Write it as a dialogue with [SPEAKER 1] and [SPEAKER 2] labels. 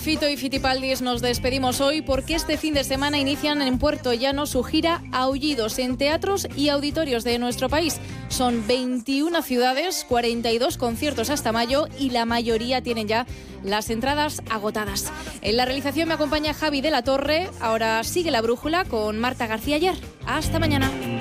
[SPEAKER 1] Fito y Fitipaldis nos despedimos hoy porque este fin de semana inician en Puerto Llano su gira Aullidos en teatros y auditorios de nuestro país. Son 21 ciudades, 42 conciertos hasta mayo y la mayoría tienen ya las entradas agotadas. En la realización me acompaña Javi de la Torre. Ahora sigue La Brújula con Marta García Ayer. Hasta mañana.